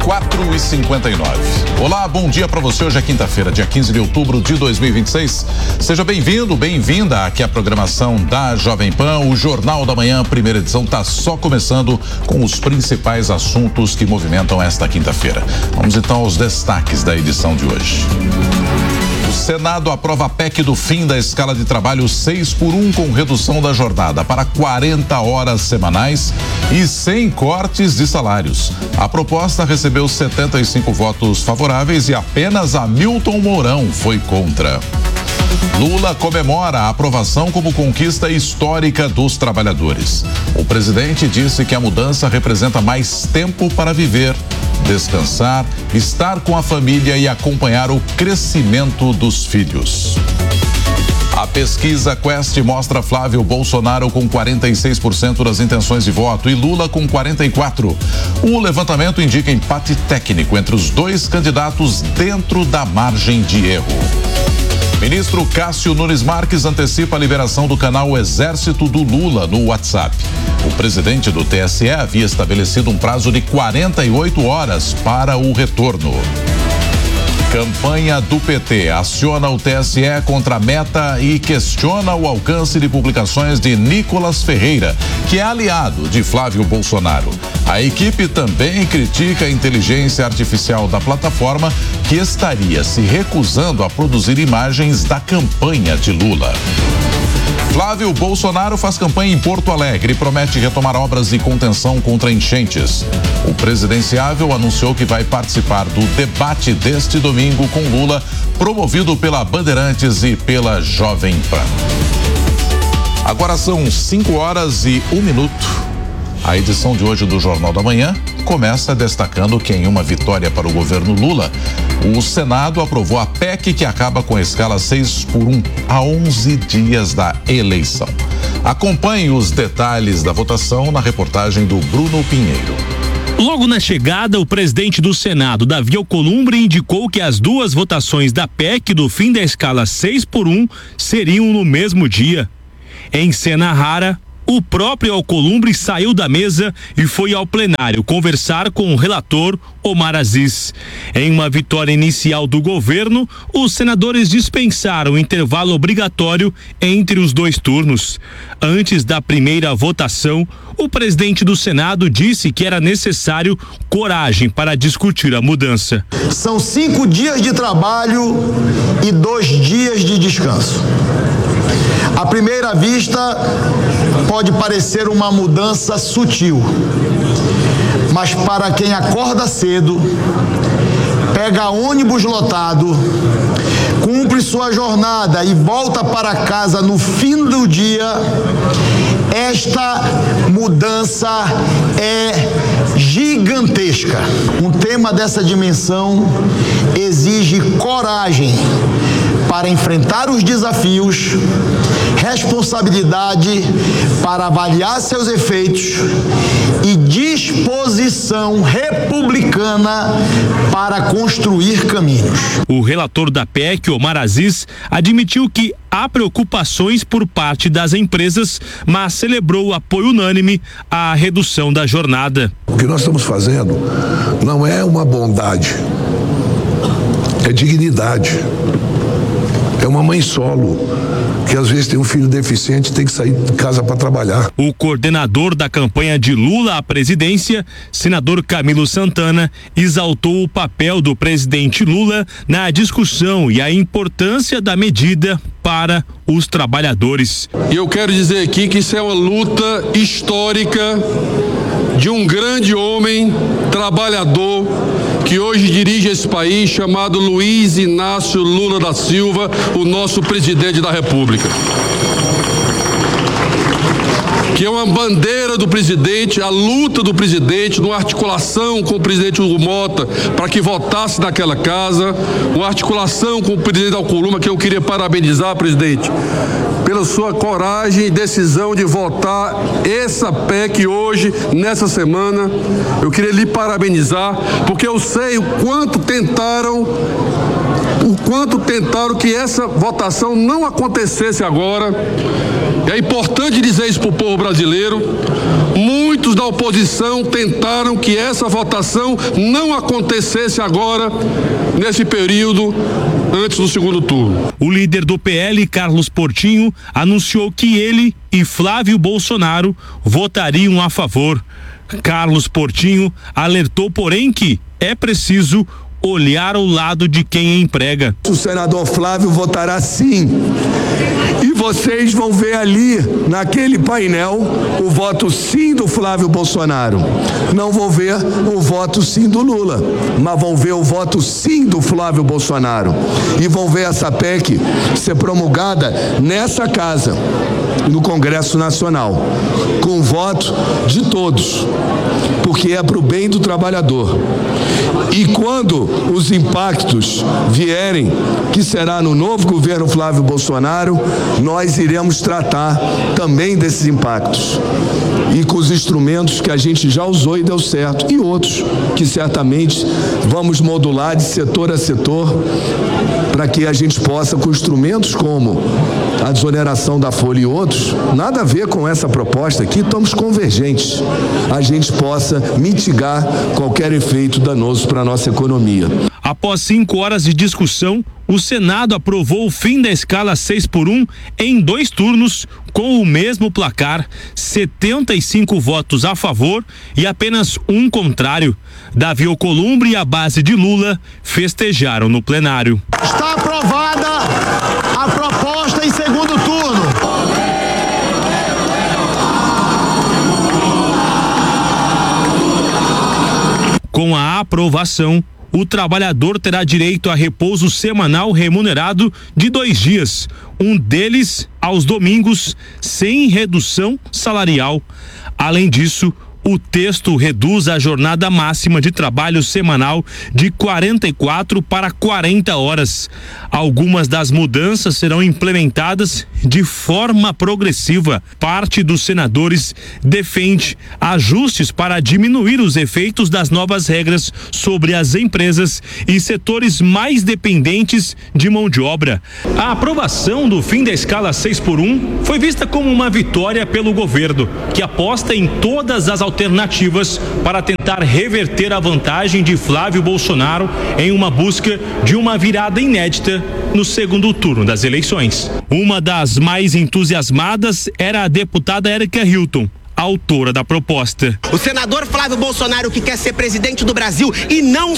4h59. Olá, bom dia para você. Hoje é quinta-feira, dia 15 de outubro de 2026. Seja bem-vindo, bem-vinda aqui à programação da Jovem Pan. O Jornal da Manhã, primeira edição, está só começando com os principais assuntos que movimentam esta quinta-feira. Vamos então aos destaques da edição de hoje. O Senado aprova a PEC do fim da escala de trabalho 6x1 com redução da jornada para 40 horas semanais e sem cortes de salários. A proposta recebeu 75 votos favoráveis e apenas Hamilton Mourão foi contra. Lula comemora a aprovação como conquista histórica dos trabalhadores. O presidente disse que a mudança representa mais tempo para viver, descansar, estar com a família e acompanhar o crescimento dos filhos. A pesquisa Quest mostra Flávio Bolsonaro com 46% das intenções de voto e Lula com 44%. O levantamento indica empate técnico entre os dois candidatos dentro da margem de erro. Ministro Cássio Nunes Marques antecipa a liberação do canal Exército do Lula no WhatsApp. O presidente do TSE havia estabelecido um prazo de 48 horas para o retorno. Campanha do PT aciona o TSE contra a Meta e questiona o alcance de publicações de Nicolas Ferreira, que é aliado de Flávio Bolsonaro. A equipe também critica a inteligência artificial da plataforma, que estaria se recusando a produzir imagens da campanha de Lula. Flávio Bolsonaro faz campanha em Porto Alegre e promete retomar obras de contenção contra enchentes. O presidenciável anunciou que vai participar do debate deste domingo com Lula, promovido pela Bandeirantes e pela Jovem Pan. Agora são 5h01. A edição de hoje do Jornal da Manhã começa destacando que em uma vitória para o governo Lula, o Senado aprovou a PEC que acaba com a escala 6x1 a 11 dias da eleição. Acompanhe os detalhes da votação na reportagem do Bruno Pinheiro. Logo na chegada, o presidente do Senado, Davi Alcolumbre, indicou que as duas votações da PEC do fim da escala 6x1 seriam no mesmo dia. Em cena rara, o próprio Alcolumbre saiu da mesa e foi ao plenário conversar com o relator Omar Aziz. Em uma vitória inicial do governo, os senadores dispensaram o intervalo obrigatório entre os dois turnos. Antes da primeira votação, o presidente do Senado disse que era necessário coragem para discutir a mudança. São 5 dias de trabalho e 2 dias de descanso. À primeira vista, pode parecer uma mudança sutil, mas para quem acorda cedo, pega ônibus lotado, cumpre sua jornada e volta para casa no fim do dia, esta mudança é gigantesca. Um tema dessa dimensão exige coragem para enfrentar os desafios, responsabilidade para avaliar seus efeitos e disposição republicana para construir caminhos. O relator da PEC, Omar Aziz, admitiu que há preocupações por parte das empresas, mas celebrou o apoio unânime à redução da jornada. O que nós estamos fazendo não é uma bondade, é dignidade. É uma mãe solo, que às vezes tem um filho deficiente e tem que sair de casa para trabalhar. O coordenador da campanha de Lula à presidência, senador Camilo Santana, exaltou o papel do presidente Lula na discussão e a importância da medida para os trabalhadores. E eu quero dizer aqui que isso é uma luta histórica de um grande homem trabalhador que hoje dirige esse país, chamado Luiz Inácio Lula da Silva, o nosso presidente da República. Que é uma bandeira do presidente, a luta do presidente, numa articulação com o presidente Hugo Mota para que votasse naquela casa, uma articulação com o presidente Alcolumbre, que eu queria parabenizar, presidente, pela sua coragem e decisão de votar essa PEC hoje, nessa semana. Eu queria lhe parabenizar, porque eu sei o quanto tentaram que essa votação não acontecesse agora. É importante dizer isso para o povo brasileiro. Muitos muitos da oposição tentaram que essa votação não acontecesse agora, nesse período, antes do segundo turno. O líder do PL, Carlos Portinho, anunciou que ele e Flávio Bolsonaro votariam a favor. Carlos Portinho alertou, porém, que é preciso olhar ao lado de quem emprega. O senador Flávio votará sim. E vocês vão ver ali, naquele painel, o voto sim do Flávio Bolsonaro. Não vão ver o voto sim do Lula, mas vão ver o voto sim do Flávio Bolsonaro. E vão ver essa PEC ser promulgada nessa casa, no Congresso Nacional, com o voto de todos, porque é para o bem do trabalhador. E quando os impactos vierem, que será no novo governo Flávio Bolsonaro, nós iremos tratar também desses impactos. E com os instrumentos que a gente já usou e deu certo, e outros que certamente vamos modular de setor a setor, para que a gente possa, com instrumentos como a desoneração da folha e outros, nada a ver com essa proposta aqui, estamos convergentes, a gente possa mitigar qualquer efeito danoso para a nossa economia. Após 5 horas de discussão, o Senado aprovou o fim da escala 6x1 em 2 turnos, com o mesmo placar, 75 votos a favor e apenas 1 contrário. Davi Alcolumbre e a base de Lula festejaram no plenário. Está aprovada a proposta em segundo turno. Com a aprovação, o trabalhador terá direito a repouso semanal remunerado de 2 dias, um deles aos domingos, sem redução salarial. Além disso, o texto reduz a jornada máxima de trabalho semanal de 44 para 40 horas. Algumas das mudanças serão implementadas de forma progressiva. Parte dos senadores defende ajustes para diminuir os efeitos das novas regras sobre as empresas e setores mais dependentes de mão de obra. A aprovação do fim da escala 6x1 foi vista como uma vitória pelo governo, que aposta em todas as alternativas para tentar reverter a vantagem de Flávio Bolsonaro em uma busca de uma virada inédita no segundo turno das eleições. Uma das mais entusiasmadas era a deputada Érica Hilton, autora da proposta. O senador Flávio Bolsonaro, que quer ser presidente do Brasil e não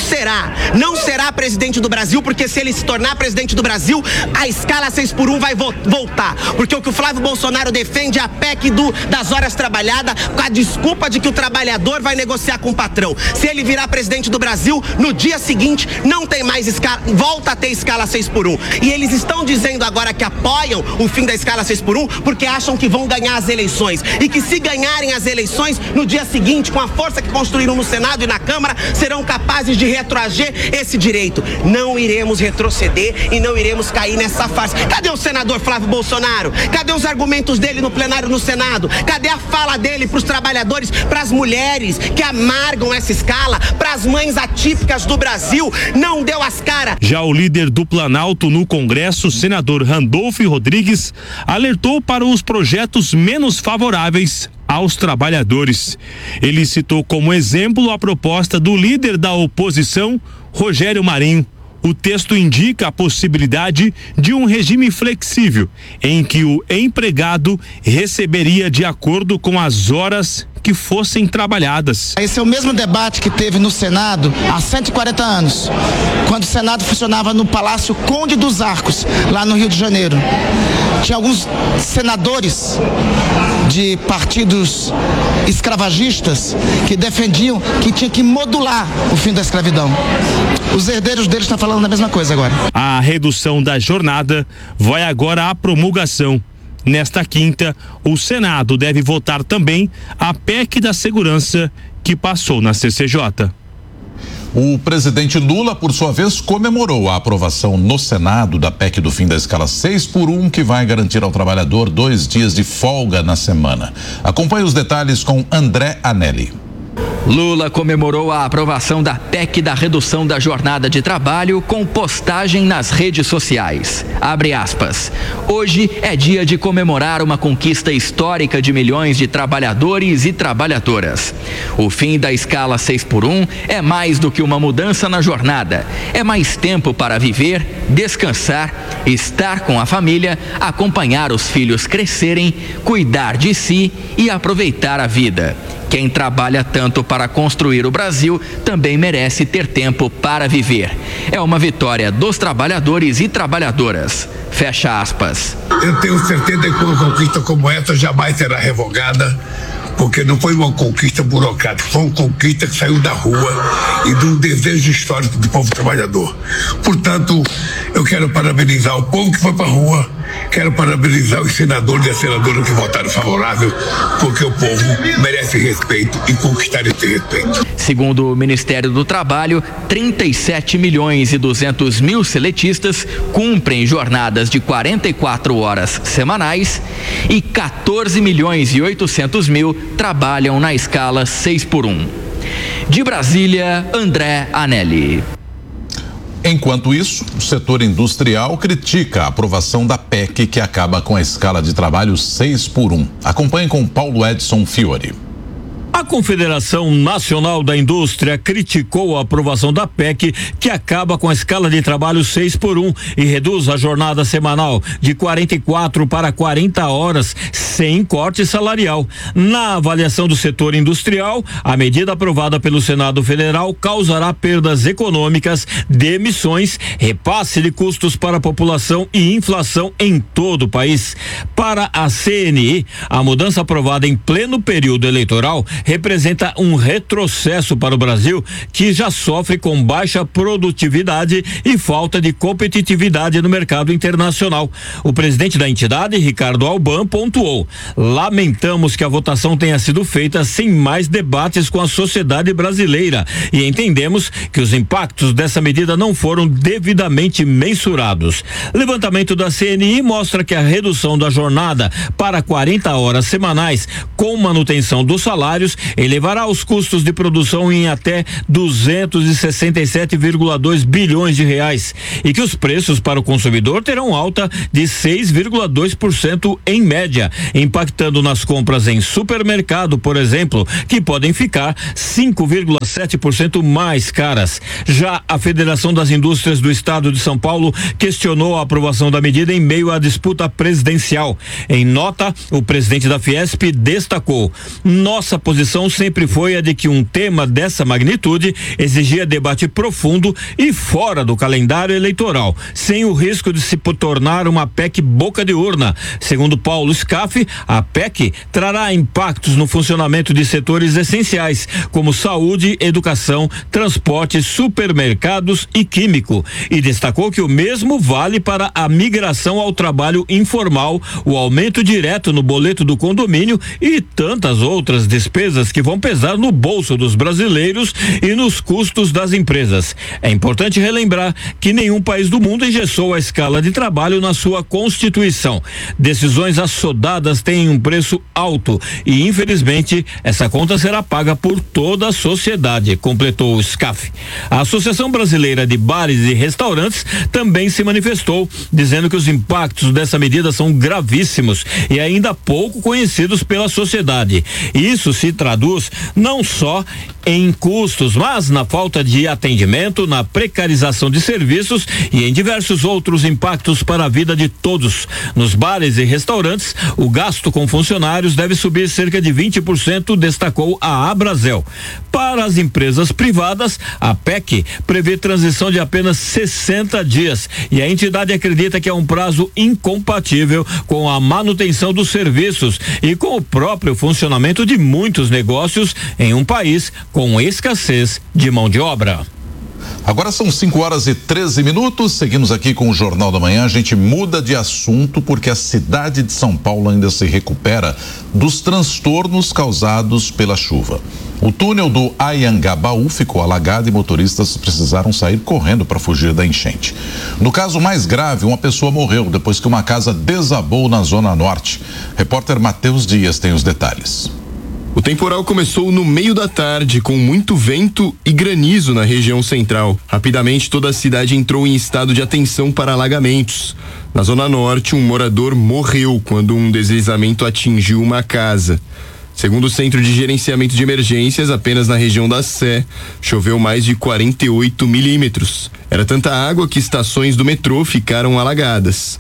será presidente do Brasil, porque se ele se tornar presidente do Brasil, a escala 6x1 vai voltar, porque o que o Flávio Bolsonaro defende é a PEC das horas trabalhadas, com a desculpa de que o trabalhador vai negociar com o patrão. Se ele virar presidente do Brasil, no dia seguinte não tem mais escala, volta a ter escala 6x1. E eles estão dizendo agora que apoiam o fim da escala 6x1 porque acham que vão ganhar as eleições, e que se ganharem as eleições, no dia seguinte, com a força que construíram no Senado e na Câmara, serão capazes de retroagir esse direito. Não iremos retroceder e não iremos cair nessa farsa. Cadê o senador Flávio Bolsonaro? Cadê os argumentos dele no plenário no Senado? Cadê a fala dele para os trabalhadores, para as mulheres que amargam essa escala, para as mães atípicas do Brasil? Não deu as caras. Já o líder do Planalto no Congresso, senador Randolfo Rodrigues, alertou para os projetos menos favoráveis aos trabalhadores. Ele citou como exemplo a proposta do líder da oposição, Rogério Marinho. O texto indica a possibilidade de um regime flexível, em que o empregado receberia de acordo com as horas que fossem trabalhadas. Esse é o mesmo debate que teve no Senado há 140 anos, quando o Senado funcionava no Palácio Conde dos Arcos, lá no Rio de Janeiro. Tinha alguns senadores de partidos escravagistas que defendiam que tinha que modular o fim da escravidão. Os herdeiros deles estão falando a mesma coisa agora. A redução da jornada vai agora à promulgação. Nesta quinta, o Senado deve votar também a PEC da segurança, que passou na CCJ. O presidente Lula, por sua vez, comemorou a aprovação no Senado da PEC do fim da escala 6x1, que vai garantir ao trabalhador 2 dias de folga na semana. Acompanhe os detalhes com André Anelli. Lula comemorou a aprovação da PEC da redução da jornada de trabalho com postagem nas redes sociais. Abre aspas. Hoje é dia de comemorar uma conquista histórica de milhões de trabalhadores e trabalhadoras. O fim da escala 6x1 é mais do que uma mudança na jornada. É mais tempo para viver, descansar, estar com a família, acompanhar os filhos crescerem, cuidar de si e aproveitar a vida. Quem trabalha tanto para construir o Brasil também merece ter tempo para viver. É uma vitória dos trabalhadores e trabalhadoras. Fecha aspas. Eu tenho certeza que uma conquista como essa jamais será revogada, porque não foi uma conquista burocrática, foi uma conquista que saiu da rua e de um desejo histórico do povo trabalhador. Portanto, eu quero parabenizar o povo que foi para a rua, quero parabenizar os senadores e as senadoras que votaram favorável, porque o povo merece respeito e conquistar esse respeito. Segundo o Ministério do Trabalho, 37.200.000 seletistas cumprem jornadas de 44 horas semanais e 14.800.000 trabalham na escala 6x1. De Brasília, André Anelli. Enquanto isso, o setor industrial critica a aprovação da PEC que acaba com a escala de trabalho 6x1. Acompanhe com Paulo Edson Fiore. A Confederação Nacional da Indústria criticou a aprovação da PEC que acaba com a escala de trabalho 6x1 e reduz a jornada semanal de 44 para 40 horas sem corte salarial. Na avaliação do setor industrial, a medida aprovada pelo Senado Federal causará perdas econômicas, demissões, repasse de custos para a população e inflação em todo o país. Para a CNI, a mudança aprovada em pleno período eleitoral representa um retrocesso para o Brasil, que já sofre com baixa produtividade e falta de competitividade no mercado internacional. O presidente da entidade, Ricardo Alban, pontuou: lamentamos que a votação tenha sido feita sem mais debates com a sociedade brasileira e entendemos que os impactos dessa medida não foram devidamente mensurados. Levantamento da CNI mostra que a redução da jornada para 40 horas semanais com manutenção dos salários elevará os custos de produção em até 267,2 bilhões de reais e que os preços para o consumidor terão alta de 6,2% em média, impactando nas compras em supermercado, por exemplo, que podem ficar 5,7% mais caras. Já a Federação das Indústrias do Estado de São Paulo questionou a aprovação da medida em meio à disputa presidencial. Em nota, o presidente da Fiesp destacou: nossa posição sempre foi a de que um tema dessa magnitude exigia debate profundo e fora do calendário eleitoral, sem o risco de se tornar uma PEC boca de urna. Segundo Paulo Scaff, a PEC trará impactos no funcionamento de setores essenciais, como saúde, educação, transporte, supermercados e químico, e destacou que o mesmo vale para a migração ao trabalho informal, o aumento direto no boleto do condomínio e tantas outras despesas que vão pesar no bolso dos brasileiros e nos custos das empresas. É importante relembrar que nenhum país do mundo engessou a escala de trabalho na sua Constituição. Decisões assodadas têm um preço alto e, infelizmente, essa conta será paga por toda a sociedade, completou o SCAF. A Associação Brasileira de Bares e Restaurantes também se manifestou, dizendo que os impactos dessa medida são gravíssimos e ainda pouco conhecidos pela sociedade. Isso se traduz não só em custos, mas na falta de atendimento, na precarização de serviços e em diversos outros impactos para a vida de todos. Nos bares e restaurantes, o gasto com funcionários deve subir cerca de 20%, destacou a Abrazel. Para as empresas privadas, a PEC prevê transição de apenas 60 dias e a entidade acredita que é um prazo incompatível com a manutenção dos serviços e com o próprio funcionamento de muitos negócios em um país com escassez de mão de obra. Agora são 5h13. Seguimos aqui com o Jornal da Manhã. A gente muda de assunto porque a cidade de São Paulo ainda se recupera dos transtornos causados pela chuva. O túnel do Anhangabaú ficou alagado e motoristas precisaram sair correndo para fugir da enchente. No caso mais grave, uma pessoa morreu depois que uma casa desabou na Zona Norte. Repórter Matheus Dias tem os detalhes. O temporal começou no meio da tarde, com muito vento e granizo na região central. Rapidamente, toda a cidade entrou em estado de atenção para alagamentos. Na zona norte, um morador morreu quando um deslizamento atingiu uma casa. Segundo o Centro de Gerenciamento de Emergências, apenas na região da Sé, choveu mais de 48 milímetros. Era tanta água que estações do metrô ficaram alagadas.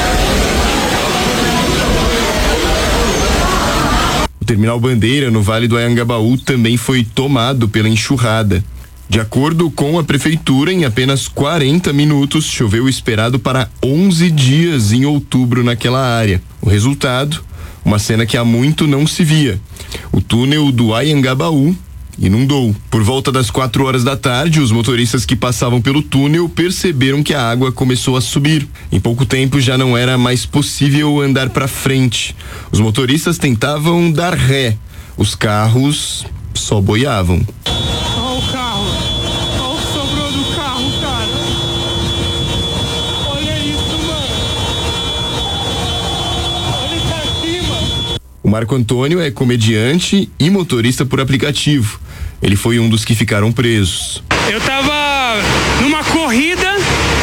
O terminal Bandeira, no Vale do Anhangabaú, também foi tomado pela enxurrada. De acordo com a prefeitura, em apenas 40 minutos, choveu o esperado para 11 dias em outubro naquela área. O resultado, uma cena que há muito não se via. O túnel do Anhangabaú inundou. Por volta das 4 horas da tarde, os motoristas que passavam pelo túnel perceberam que a água começou a subir. Em pouco tempo já não era mais possível andar para frente. Os motoristas tentavam dar ré. Os carros só boiavam. Olha o carro. Olha o que sobrou do carro, cara. Olha isso, mano. Olha isso aqui, mano. O Marco Antônio é comediante e motorista por aplicativo. Ele foi um dos que ficaram presos. Eu tava numa corrida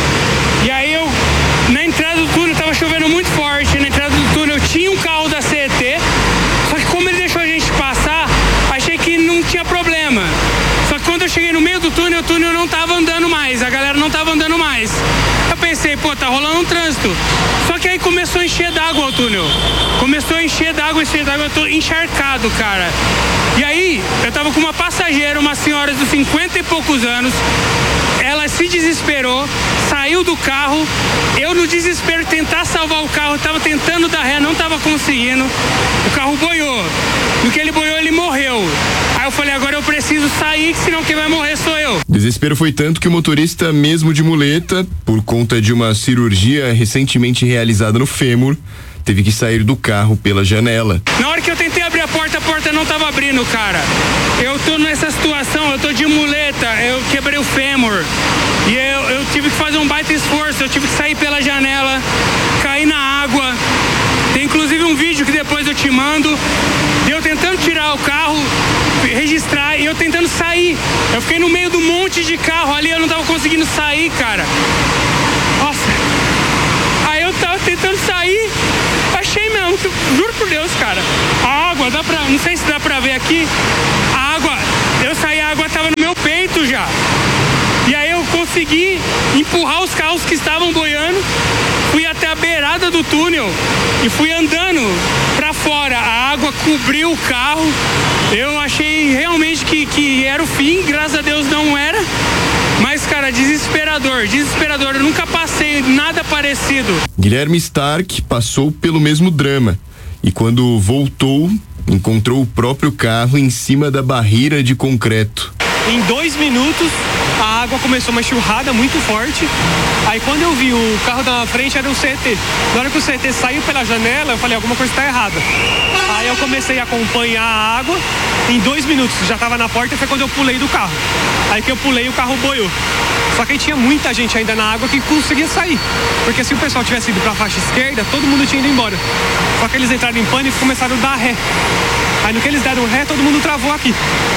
e aí na entrada do túnel tava chovendo muito forte. Na entrada do túnel tinha um carro da CET, só que como ele deixou a gente passar, achei que não tinha problema. Só que quando eu cheguei no meio do túnel, o túnel não tava andando mais, a galera não tava andando mais. Eu pensei, pô, tá rolando um trânsito. Só que aí começou a encher d'água o túnel. Começou a encher d'água, eu tô encharcado, cara. E aí, eu tava com uma passageira, uma senhora de 50 e poucos anos. Ela se desesperou, saiu do carro. Eu, no desespero, tentar salvar o carro, tava tentando dar ré, não tava conseguindo. O carro boiou. No que ele boiou, ele morreu. Aí eu falei, agora eu preciso sair, senão quem vai morrer sou eu. O desespero foi tanto que o motorista, mesmo de muleta, por conta de uma cirurgia recentemente realizada no fêmur, teve que sair do carro pela janela. Na hora que eu tentei abrir a porta não tava abrindo, cara. Eu tô nessa situação, eu tô de muleta, eu quebrei o fêmur. E eu tive que fazer um baita esforço, eu tive que sair pela janela, cair na água. Tem inclusive um vídeo que depois eu te mando, de eu tentando tirar o carro, registrar e eu tentando sair. Eu fiquei no meio do monte de carro ali, eu não tava conseguindo sair, cara. Nossa. Aí eu tava tentando sair, achei mesmo, juro por Deus, cara. A água, não sei se dá pra ver aqui, a água, eu saí, a água tava no meu peito já. E aí eu consegui empurrar os carros que estavam boiando, fui até a beirada do túnel e fui andando pra fora. A água cobriu o carro, eu achei realmente que era o fim, graças a Deus não era. Mas, cara, desesperador, eu nunca passei nada parecido. Guilherme Stark passou pelo mesmo drama e quando voltou, encontrou o próprio carro em cima da barreira de concreto. Em 2 minutos, a água começou uma enxurrada muito forte. Aí quando eu vi o carro da frente, era o CET. Na hora que o CET saiu pela janela, eu falei, alguma coisa está errada. Aí eu comecei a acompanhar a água. Em 2 minutos, já estava na porta, foi quando eu pulei do carro. Aí que eu pulei, o carro boiou. Só que aí tinha muita gente ainda na água que conseguia sair. Porque se o pessoal tivesse ido para a faixa esquerda, todo mundo tinha ido embora. Só que eles entraram em pânico e começaram a dar ré. Aí no que eles deram ré, todo mundo travou aqui.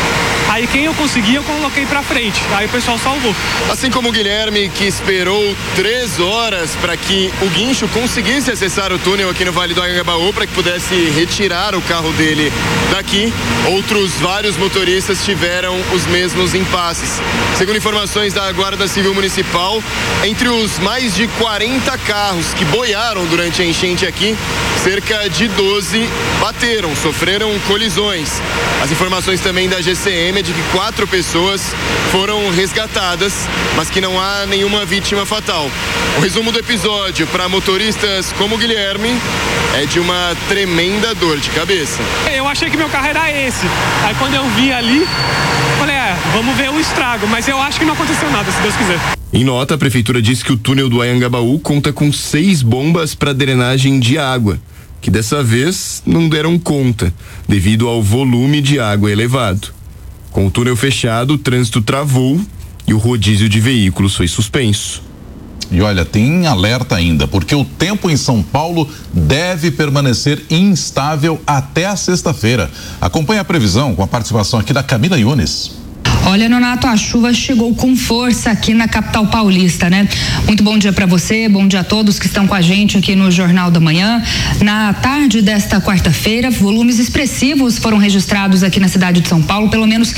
Aí quem eu consegui, eu coloquei pra frente. Aí o pessoal salvou. Assim como o Guilherme, que esperou 3 horas para que o guincho conseguisse acessar o túnel aqui no Vale do Anhangabaú, para que pudesse retirar o carro dele daqui, outros vários motoristas tiveram os mesmos impasses. Segundo informações da Guarda Civil Municipal, entre os mais de 40 carros que boiaram durante a enchente aqui, cerca de 12 bateram, sofreram colisões. As informações também da GCM é de que 4 pessoas foram resgatadas, mas que não há nenhuma vítima fatal. O resumo do episódio para motoristas como o Guilherme é de uma tremenda dor de cabeça. Eu achei que meu carro era esse. Aí quando eu vi ali, falei, vamos ver o estrago, mas eu acho que não aconteceu nada, se Deus quiser. Em nota, a prefeitura diz que o túnel do Anhangabaú conta com 6 bombas para drenagem de água, que dessa vez não deram conta, devido ao volume de água elevado. Com o túnel fechado, o trânsito travou e o rodízio de veículos foi suspenso. E olha, tem alerta ainda, porque o tempo em São Paulo deve permanecer instável até a sexta-feira. Acompanhe a previsão com a participação aqui da Camila Yunes. Olha, Nonato, a chuva chegou com força aqui na capital paulista, né? Muito bom dia para você, bom dia a todos que estão com a gente aqui no Jornal da Manhã. Na tarde desta quarta-feira, volumes expressivos foram registrados aqui na cidade de São Paulo, pelo menos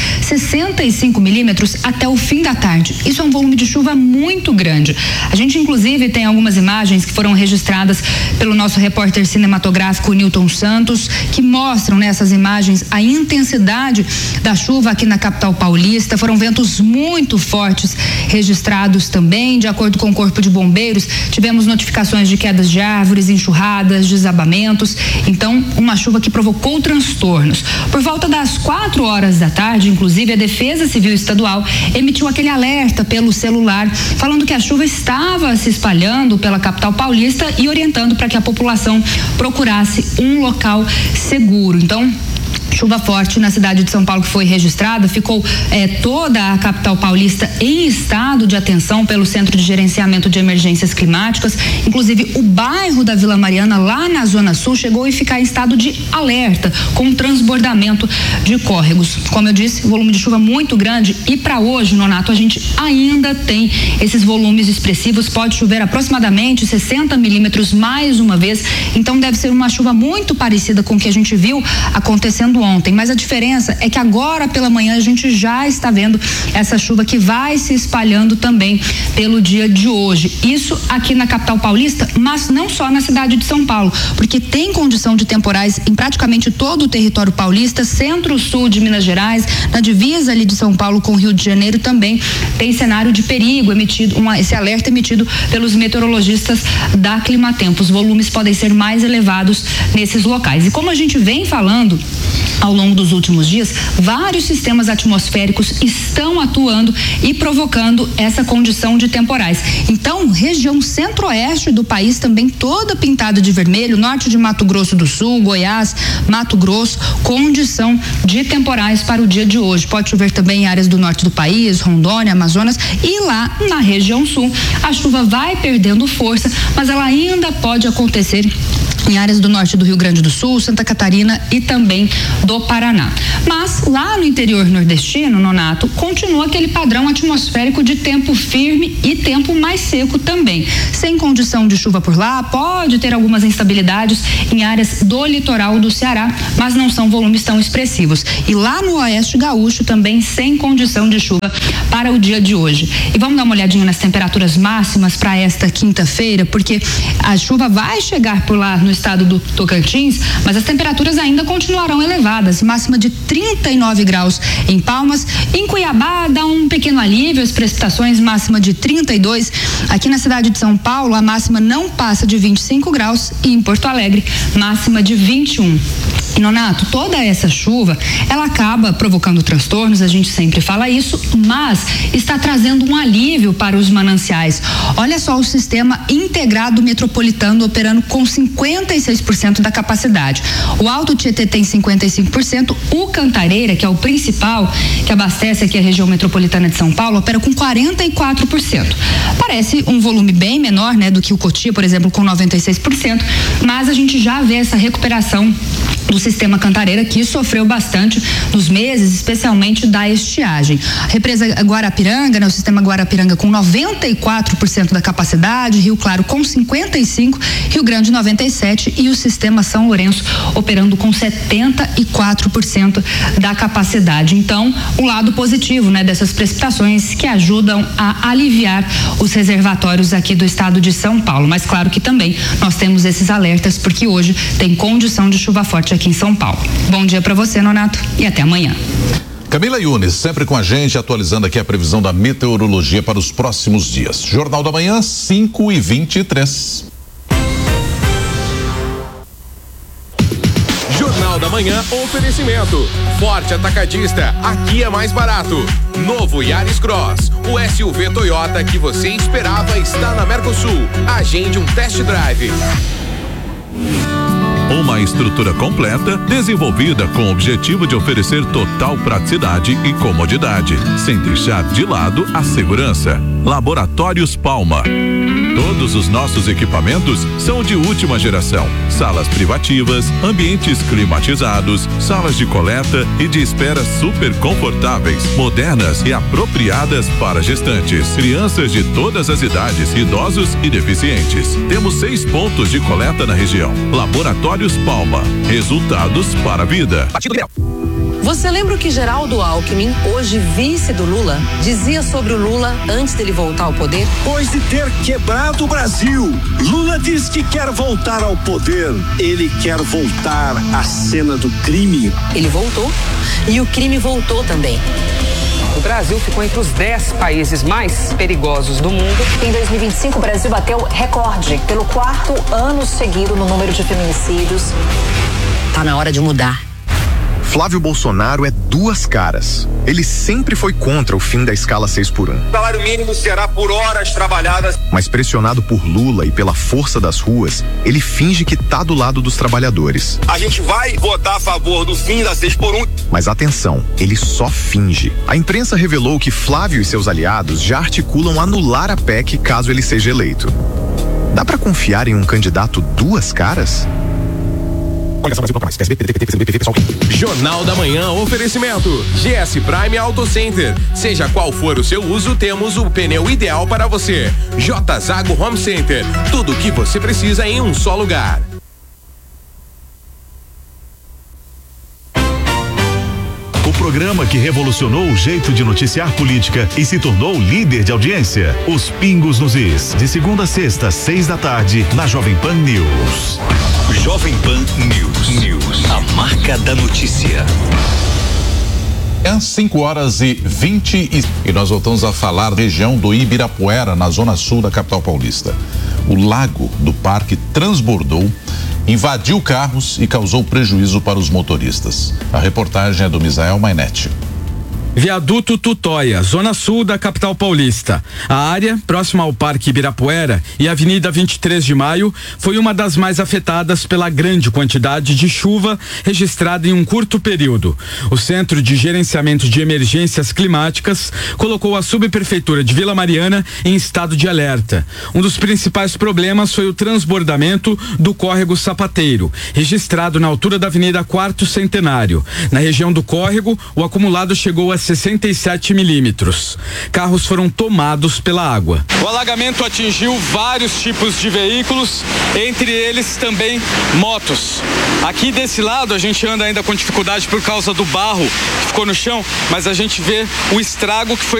65 milímetros até o fim da tarde. Isso é um volume de chuva muito grande. A gente, inclusive, tem algumas imagens que foram registradas pelo nosso repórter cinematográfico Newton Santos, que mostram nessas imagens a intensidade da chuva aqui na capital paulista. Foram ventos muito fortes registrados também. De acordo com o Corpo de Bombeiros, tivemos notificações de quedas de árvores, enxurradas, desabamentos. Então, uma chuva que provocou transtornos. Por volta das 4 horas da tarde, inclusive, a Defesa Civil Estadual emitiu aquele alerta pelo celular, falando que a chuva estava se espalhando pela capital paulista e orientando para que a população procurasse um local seguro. Então, chuva forte na cidade de São Paulo que foi registrada, ficou toda a capital paulista em estado de atenção pelo Centro de Gerenciamento de Emergências Climáticas. Inclusive, o bairro da Vila Mariana, lá na Zona Sul, chegou a ficar em estado de alerta, com transbordamento de córregos. Como eu disse, volume de chuva muito grande, e para hoje, Nonato, a gente ainda tem esses volumes expressivos. Pode chover aproximadamente 60 milímetros mais uma vez, então deve ser uma chuva muito parecida com o que a gente viu acontecendo ontem, mas a diferença é que agora pela manhã a gente já está vendo essa chuva que vai se espalhando também pelo dia de hoje. Isso aqui na capital paulista, mas não só na cidade de São Paulo, porque tem condição de temporais em praticamente todo o território paulista, centro-sul de Minas Gerais, na divisa ali de São Paulo com o Rio de Janeiro também tem cenário de perigo emitido, esse alerta emitido pelos meteorologistas da Climatempo. Os volumes podem ser mais elevados nesses locais. E como a gente vem falando ao longo dos últimos dias, vários sistemas atmosféricos estão atuando e provocando essa condição de temporais. Então, região centro-oeste do país também toda pintada de vermelho, norte de Mato Grosso do Sul, Goiás, Mato Grosso, condição de temporais para o dia de hoje. Pode chover também em áreas do norte do país, Rondônia, Amazonas, e lá na região sul a chuva vai perdendo força, mas ela ainda pode acontecer em áreas do norte do Rio Grande do Sul, Santa Catarina e também do Paraná. Mas lá no interior nordestino, Nonato, continua aquele padrão atmosférico de tempo firme e tempo mais seco também. Sem condição de chuva por lá, pode ter algumas instabilidades em áreas do litoral do Ceará, mas não são volumes tão expressivos. E lá no oeste gaúcho também sem condição de chuva para o dia de hoje. E vamos dar uma olhadinha nas temperaturas máximas para esta quinta-feira, porque a chuva vai chegar por lá no estado do Tocantins, mas as temperaturas ainda continuarão elevadas, máxima de 39 graus em Palmas. Em Cuiabá dá um pequeno alívio, as precipitações máxima de 32. Aqui na cidade de São Paulo a máxima não passa de 25 graus e em Porto Alegre máxima de 21. E Nonato, toda essa chuva, ela acaba provocando transtornos, a gente sempre fala isso, mas está trazendo um alívio para os mananciais. Olha só o sistema integrado metropolitano operando com 56% da capacidade. O Alto Tietê tem 55%, o Cantareira, que é o principal, que abastece aqui a região metropolitana de São Paulo, opera com 44%. Parece um volume bem menor, né, do que o Cotia, por exemplo, com 96%, mas a gente já vê essa recuperação do sistema Cantareira, que sofreu bastante nos meses, especialmente da estiagem. A represa Guarapiranga, né, o sistema Guarapiranga com 94% da capacidade, Rio Claro com 55%, Rio Grande 97% e o sistema São Lourenço operando com 74% da capacidade. Então, o lado positivo, né, dessas precipitações que ajudam a aliviar os reservatórios aqui do estado de São Paulo. Mas claro que também nós temos esses alertas porque hoje tem condição de chuva forte aqui em São Paulo. Bom dia para você, Nonato, e até amanhã. Camila Yunes, sempre com a gente, atualizando aqui a previsão da meteorologia para os próximos dias. Jornal da Manhã, 5h23. Jornal da Manhã, oferecimento. Forte Atacadista, aqui é mais barato. Novo Yaris Cross, o SUV Toyota que você esperava está na Mercosul. Agende um test drive. Uma estrutura completa, desenvolvida com o objetivo de oferecer total praticidade e comodidade, sem deixar de lado a segurança. Laboratórios Palma. Todos os nossos equipamentos são de última geração. Salas privativas, ambientes climatizados, salas de coleta e de espera super confortáveis, modernas e apropriadas para gestantes, crianças de todas as idades, idosos e deficientes. Temos 6 pontos de coleta na região. Laboratórios Palma. Resultados para a vida. Você lembra o que Geraldo Alckmin, hoje vice do Lula, dizia sobre o Lula antes dele voltar ao poder? Depois de ter quebrado o Brasil, Lula diz que quer voltar ao poder. Ele quer voltar à cena do crime. Ele voltou e o crime voltou também. O Brasil ficou entre os 10 países mais perigosos do mundo. Em 2025, o Brasil bateu recorde pelo 4º ano seguido no número de feminicídios. Tá na hora de mudar. Flávio Bolsonaro é 2 caras. Ele sempre foi contra o fim da escala 6x1. O salário mínimo será por horas trabalhadas. Mas pressionado por Lula e pela força das ruas, ele finge que tá do lado dos trabalhadores. A gente vai votar a favor do fim da 6x1. Mas atenção, ele só finge. A imprensa revelou que Flávio e seus aliados já articulam anular a PEC caso ele seja eleito. Dá pra confiar em um candidato 2 caras? Jornal da Manhã, oferecimento GS Prime Auto Center. Seja qual for o seu uso, temos o pneu ideal para você. J Zago Home Center, tudo o que você precisa em um só lugar. O programa que revolucionou o jeito de noticiar política e se tornou líder de audiência. Os Pingos nos Is, de segunda a sexta, 6 da tarde, na Jovem Pan News. Jovem Pan News. A marca da notícia. É 5h20 e nós voltamos a falar da região do Ibirapuera, na zona sul da capital paulista. O lago do parque transbordou, invadiu carros e causou prejuízo para os motoristas. A reportagem é do Misael Mainetti. Viaduto Tutóia, zona sul da capital paulista. A área, próxima ao Parque Ibirapuera e Avenida 23 de Maio, foi uma das mais afetadas pela grande quantidade de chuva registrada em um curto período. O Centro de Gerenciamento de Emergências Climáticas colocou a subprefeitura de Vila Mariana em estado de alerta. Um dos principais problemas foi o transbordamento do córrego Sapateiro, registrado na altura da Avenida Quarto Centenário. Na região do córrego, o acumulado chegou a 67 milímetros. Carros foram tomados pela água. O alagamento atingiu vários tipos de veículos, entre eles também motos. Aqui desse lado a gente anda ainda com dificuldade por causa do barro que ficou no chão, mas a gente vê o estrago que foi